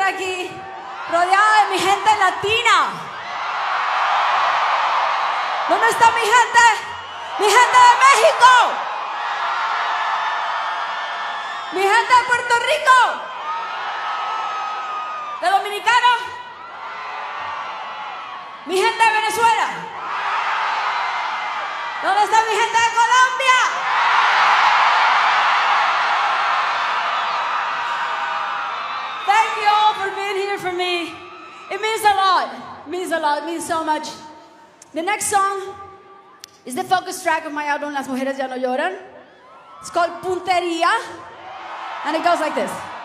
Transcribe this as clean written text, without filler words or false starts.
aquí, rodeada de mi gente latina. ¿Dónde está mi gente? Mi gente de México. Mi gente de Puerto Rico. ¿De Dominicano? Mi gente de Venezuela. ¿Dónde está mi gente de Colombia? Thank you all for being here for me. It means a lot. It means a lot. It means so much. The next song is the focus track of my album, Las Mujeres Ya No Lloran. It's called Puntería, and it goes like this.